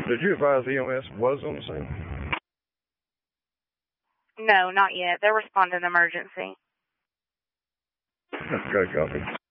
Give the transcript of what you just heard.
Did you advise EMS was on the scene? No, not yet. They're responding to emergency. Okay, copy.